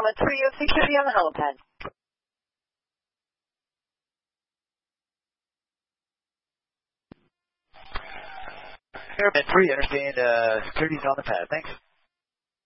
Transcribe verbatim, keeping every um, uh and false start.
Lima three oh six should be on the helipad. Airman three, understand uh, security's on the pad. Thanks.